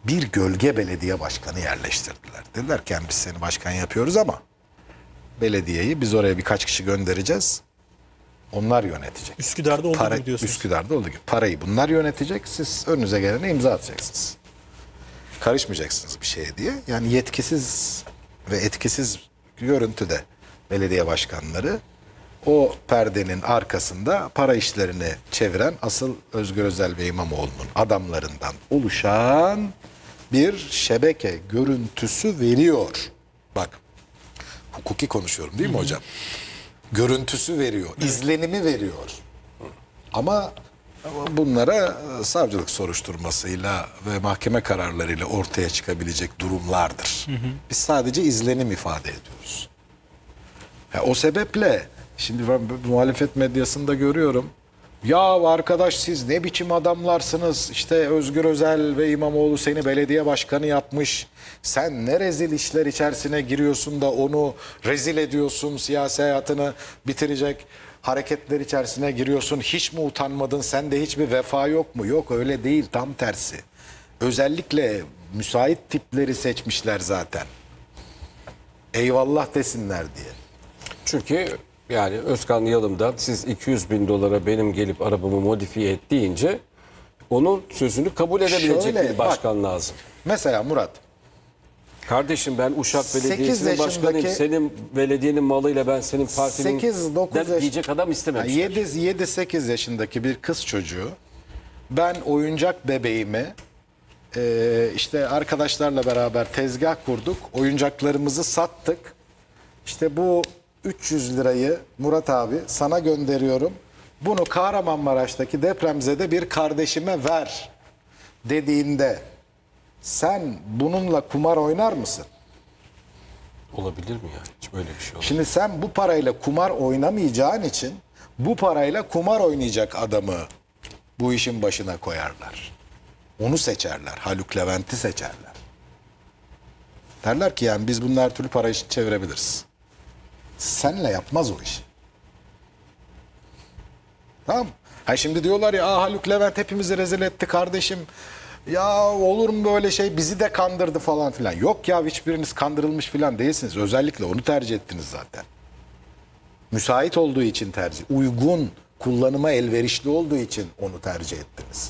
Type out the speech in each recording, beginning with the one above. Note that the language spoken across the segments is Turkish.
bir gölge belediye başkanı yerleştirdiler. Dediler ki yani biz seni başkan yapıyoruz ama belediyeyi biz oraya birkaç kişi göndereceğiz. Onlar yönetecek. Üsküdar'da olduğu gibi diyorsunuz. Üsküdar'da olduğu gibi. Parayı bunlar yönetecek. Siz önünüze gelene imza atacaksınız. Karışmayacaksınız bir şeye diye. Yani yetkisiz ve etkisiz görüntüde belediye başkanları o perdenin arkasında para işlerini çeviren asıl Özgür Özel ve İmamoğlu'nun adamlarından oluşan bir şebeke görüntüsü veriyor. Bak, hukuki konuşuyorum değil mi hocam? Görüntüsü veriyor, izlenimi veriyor. Ama bunlara savcılık soruşturmasıyla ve mahkeme kararlarıyla ortaya çıkabilecek durumlardır. Biz sadece izlenim ifade ediyoruz. O sebeple şimdi ben muhalefet medyasında görüyorum. Ya arkadaş siz ne biçim adamlarsınız? İşte Özgür Özel ve İmamoğlu seni belediye başkanı yapmış. Sen ne rezil işler içerisine giriyorsun da onu rezil ediyorsun, siyasi hayatını bitirecek hareketler içerisine giriyorsun. Hiç mi utanmadın? Sende hiçbir vefa yok mu? Yok, öyle değil, tam tersi. Özellikle müsait tipleri seçmişler zaten. Eyvallah desinler diye. Çünkü yani Özkan Yalım'dan siz 200 bin dolara benim gelip arabamı modifiye et deyince onun sözünü kabul edebilecek Şöyle, bir başkan lazım. Mesela Murat. Kardeşim ben Uşak 8 Belediyesi'nin başkanıyım. yaşındaki- Senin belediyenin malıyla ben senin partinin 8-9 yaş... diyecek adam istememişler. 7-8 yaşındaki bir kız çocuğu, ben oyuncak bebeğimi işte arkadaşlarla beraber tezgah kurduk, oyuncaklarımızı sattık. İşte bu 300 lirayı Murat abi sana gönderiyorum. Bunu Kahramanmaraş'taki depremzede bir kardeşime ver dediğinde sen bununla kumar oynar mısın? Olabilir mi yani? Hiç böyle bir şey olmaz. Şimdi sen bu parayla kumar oynamayacağın için bu parayla kumar oynayacak adamı bu işin başına koyarlar. Onu seçerler. Haluk Levent'i seçerler. Derler ki yani biz bunun her türlü para işini çevirebiliriz. Senle yapmaz o işi. Tamam. Ha şimdi diyorlar ya Haluk Levent hepimizi rezil etti kardeşim. Ya olur mu böyle şey, bizi de kandırdı falan filan. Yok ya, hiçbiriniz kandırılmış filan değilsiniz. Özellikle onu tercih ettiniz zaten. Müsait olduğu için tercih. Uygun, kullanıma elverişli olduğu için onu tercih ettiniz.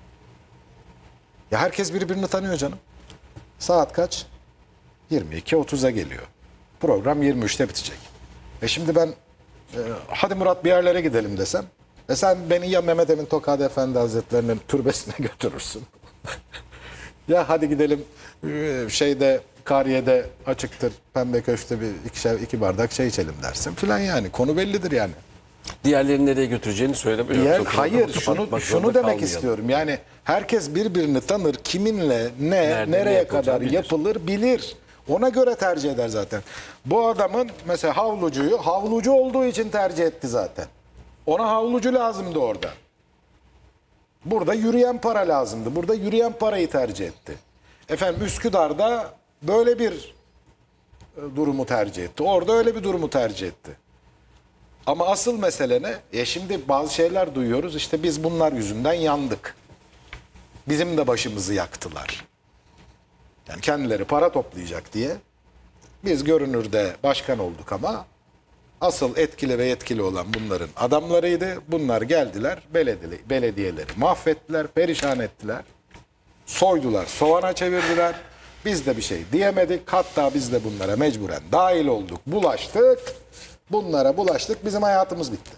Ya herkes birbirini tanıyor canım. Saat kaç? 22.30'a geliyor. Program 23'te bitecek. Şimdi ben hadi Murat bir yerlere gidelim desem. Sen beni ya Mehmet Emin Tokadi Efendi Hazretlerinin türbesine götürürsün. Ya hadi gidelim şeyde Kariye'de açıktır Pembe Köşk'te iki bardak çay içelim dersin filan yani. Konu bellidir yani. Diğerlerini nereye götüreceğini söylemiyor. Hayır, şunu demek istiyorum. Yani herkes birbirini tanır. Kiminle nereye kadar yapılır bilir. Ona göre tercih eder zaten. Bu adamın mesela havlucu olduğu için tercih etti zaten. Ona havlucu lazımdı orada. Burada yürüyen para lazımdı. Burada yürüyen parayı tercih etti. Efendim Üsküdar'da böyle bir durumu tercih etti. Orada öyle bir durumu tercih etti. Ama asıl mesele ne? Şimdi bazı şeyler duyuyoruz. İşte biz bunlar yüzünden yandık. Bizim de başımızı yaktılar. Yani kendileri para toplayacak diye biz görünürde başkan olduk ama asıl etkili ve yetkili olan bunların adamlarıydı. Bunlar geldiler, belediyeleri mahvettiler, perişan ettiler. Soydular, soğana çevirdiler. Biz de bir şey diyemedik. Hatta biz de bunlara mecburen dahil olduk, bulaştık. Bunlara bulaştık, bizim hayatımız bitti.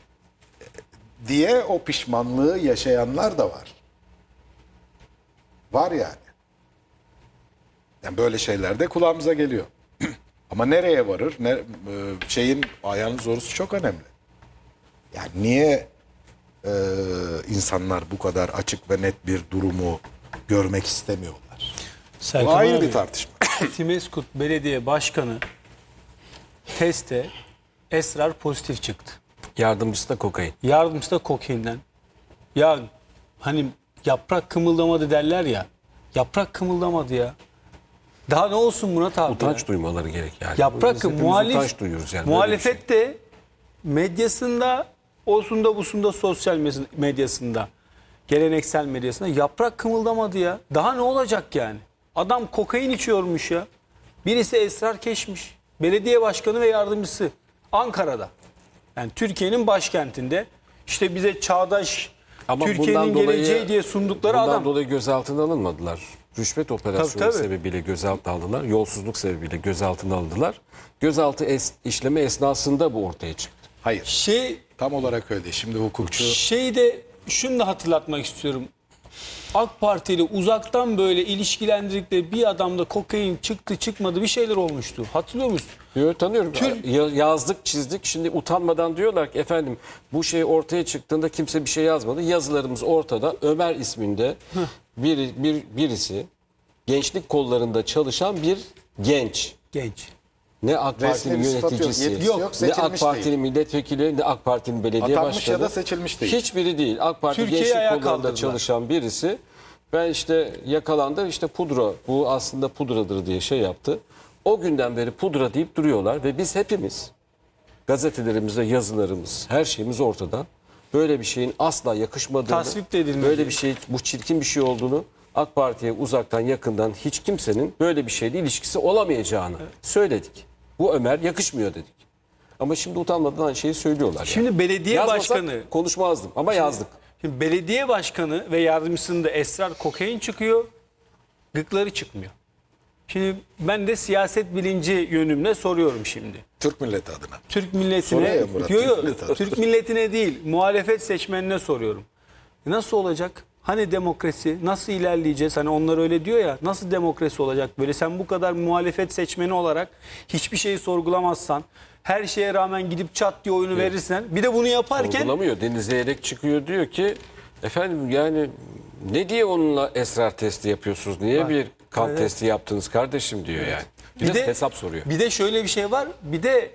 Diye o pişmanlığı yaşayanlar da var. Var yani. Yani böyle şeyler de kulağımıza geliyor. Ama nereye varır? Ayağının zorusu çok önemli. Yani niye insanlar bu kadar açık ve net bir durumu görmek istemiyorlar? Bu ayrı bir tartışma. Timeskut Belediye Başkanı testte esrar pozitif çıktı. Yardımcısı da kokain. Yardımcısı da kokainden. Ya hani yaprak kımıldamadı derler ya. Yaprak kımıldamadı ya. Daha ne olsun Murat abi? Utanç ya? duymaları gerek yani. Yaprak Hepimiz utanç duyuyoruz yani. muhalefette medyasında olsun da busunda sosyal medyasında geleneksel medyasında yaprak kımıldamadı ya. Daha ne olacak yani? Adam kokain içiyormuş ya. Birisi esrar keşmiş. Belediye başkanı ve yardımcısı Ankara'da. Yani Türkiye'nin başkentinde işte bize çağdaş Ama Türkiye'nin bundan dolayı- geleceği diye sundukları Bundan adam. dolayı gözaltına alınmadılar. Rüşvet operasyonu Tabii. sebebiyle gözaltına alındılar. Yolsuzluk sebebiyle gözaltına alındılar. Gözaltı işlemi esnasında bu ortaya çıktı. Hayır. Tam olarak öyle. Şimdi hukukçu Şeyde şunu da hatırlatmak istiyorum. AK Parti ile uzaktan böyle ilişkilendirdikleri bir adamda kokain çıktı çıkmadı bir şeyler olmuştu. Hatırlıyor musun? Yo, tanıyorum. Yazdık, çizdik. Şimdi utanmadan diyorlar ki efendim bu şey ortaya çıktığında kimse bir şey yazmadı. Yazılarımız ortada. Ömer isminde birisi gençlik kollarında çalışan bir genç. Genç. Ne AK Parti'nin resmi bir sıfatı yok, yöneticisi, yetkisi yok, ne AK seçilmiş Parti'nin değil. milletvekili, ne AK Parti'nin belediye Atanmış başkanı. ya da seçilmiş değil. Hiçbiri değil. AK Parti Türkiye'yi gençlik ayağa kollarında kaldırdılar. çalışan birisi. Ben işte yakalandı, işte pudra, bu aslında pudradır diye şey yaptı. O günden beri pudra deyip duruyorlar ve biz hepimiz gazetelerimizde yazılarımız, her şeyimiz ortada. Böyle bir şeyin asla yakışmadığını, Tasvip de edilmedi. böyle bir şey, bu çirkin bir şey olduğunu, AK Parti'ye uzaktan yakından hiç kimsenin böyle bir şeyle ilişkisi olamayacağını söyledik. Bu Ömer yakışmıyor dedik. Ama şimdi utanmadan aynı şeyi söylüyorlar. Şimdi yani. belediye Yazmasak başkanı, konuşmazdım ama yazdık. şimdi belediye başkanı ve yardımcısında esrar kokain çıkıyor, gıkları çıkmıyor. Şimdi ben de siyaset bilinci yönümle soruyorum şimdi. Türk milleti adına. Türk milletine, Soruyor ya Murat, Yo, yo, Türk milleti adına. Türk milletine değil, muhalefet seçmenine soruyorum. Nasıl olacak? Hani demokrasi? Nasıl ilerleyeceğiz? Hani onlar öyle diyor ya. Nasıl demokrasi olacak? Böyle sen bu kadar muhalefet seçmeni olarak hiçbir şeyi sorgulamazsan, her şeye rağmen gidip çat diye oyunu verirsen, bir de bunu yaparken Sorgulamıyor. Deniz Zeyrek çıkıyor diyor ki efendim yani ne diye onunla esrar testi yapıyorsunuz? Niye bir kan testi yaptınız kardeşim diyor yani. Bir de hesap soruyor. Bir de şöyle bir şey var. Bir de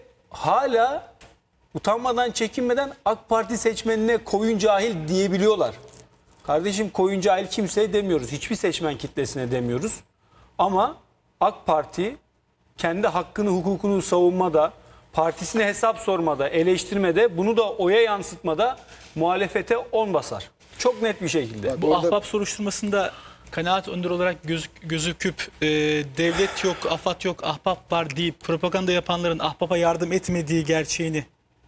hala utanmadan, çekinmeden AK Parti seçmenine koyun cahil diyebiliyorlar. Kardeşim koyun cahil kimseye demiyoruz. Hiçbir seçmen kitlesine demiyoruz. Ama AK Parti kendi hakkını, hukukunu savunmada, partisine hesap sormada, eleştirmede, bunu da oya yansıtmada muhalefete 10 basar. Çok net bir şekilde. Bu Orada- ahbap soruşturmasında kanaat önderi olarak gözüküp devlet yok, AFAD yok, ahbap var deyip propaganda yapanların ahbapa yardım etmediği gerçeğini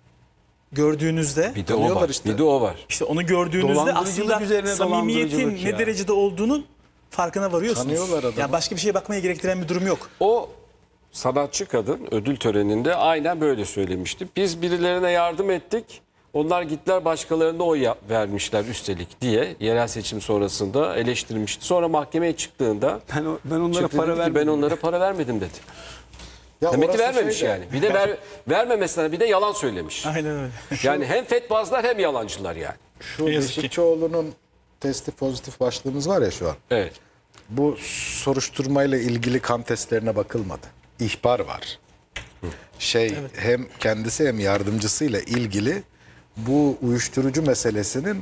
gördüğünüzde, Bir de o Tanıyorlar var. işte. Bir de o var. işte onu gördüğünüzde Dolandırıcılık aslında üzerine samimiyetin dolandırıcılık ne ya. derecede olduğunun farkına varıyorsunuz. Tanıyorlar adamı. Ya başka bir şeye bakmaya gerektiren bir durum yok. O sanatçı kadın ödül töreninde aynen böyle söylemişti. Biz birilerine yardım ettik. Onlar gittiler başkalarına oy vermişler üstelik diye yerel seçim sonrasında eleştirmişti. Sonra mahkemeye çıktığında Ben onlara çıktı para dedi ki, vermedim. ben onlara para vermedim dedi. Ya Demek ki orası vermemiş şeyde- yani. Bir de vermemesine bir de yalan söylemiş. Aynen öyle. Yani hem fetvazlar hem yalancılar yani. Şu Ne yazık ki. Beşikçioğlu'nun testi pozitif başlığımız var ya şu an. Evet. Bu soruşturmayla ilgili kan testlerine bakılmadı. İhbar var. Hem kendisi hem yardımcısıyla ilgili bu uyuşturucu meselesinin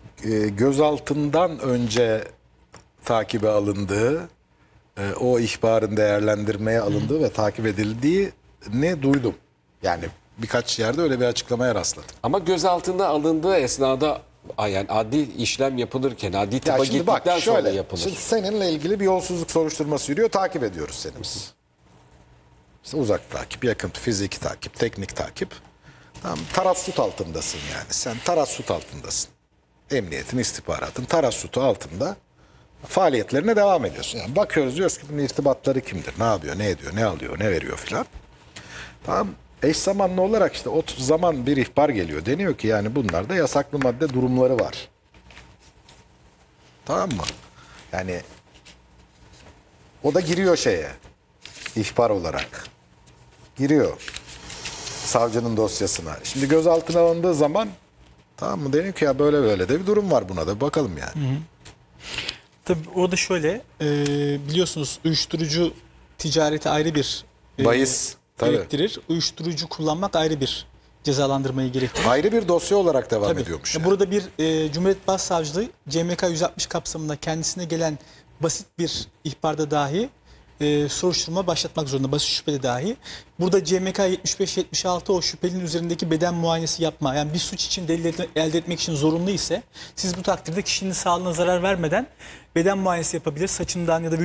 gözaltından önce takibe alındığı, o ihbarın değerlendirmeye alındığı ve takip edildiğini duydum. Yani birkaç yerde öyle bir açıklamaya rastladım. Ama gözaltına alındığı esnada yani adli işlem yapılırken adli tıpa şimdi bak gittikten sonra şöyle. yapılır. Şimdi seninle ilgili bir yolsuzluk soruşturması yürüyor. Takip ediyoruz seni biz. İşte uzak takip, yakın fiziki takip, teknik takip. Tamam, tarassut altındasın yani. Sen tarassut altındasın. Emniyetin, istihbaratın tarassutu altında faaliyetlerine devam ediyorsun. Yani bakıyoruz diyoruz ki bunun irtibatları kimdir? Ne yapıyor, ne ediyor, ne alıyor, ne veriyor filan. Tamam. Eş zamanlı olarak işte o zaman bir ihbar geliyor. Deniyor ki yani bunlarda yasaklı madde durumları var. Tamam mı? Yani o da giriyor şeye. İhbar olarak. Giriyor. Savcının dosyasına. Şimdi gözaltına alındığı zaman tamam mı? Deniyor ki ya böyle böyle de bir durum var buna da bir bakalım yani. Tabii orada şöyle biliyorsunuz uyuşturucu ticareti ayrı bir Bahis. Tabii. gerektirir. Uyuşturucu kullanmak ayrı bir cezalandırmayı gerektirir. Ayrı bir dosya olarak devam Tabii. ediyormuş. Ya yani. burada bir Cumhuriyet Başsavcılığı CMK 160 kapsamında kendisine gelen basit bir ihbarda dahi soruşturma başlatmak zorunda, basit şüpheli dahi. Burada CMK 75-76 o şüphelinin üzerindeki beden muayenesi yapma, yani bir suç için delil elde etmek için zorunlu ise siz bu takdirde kişinin sağlığına zarar vermeden beden muayenesi yapabilir. Saçından ya da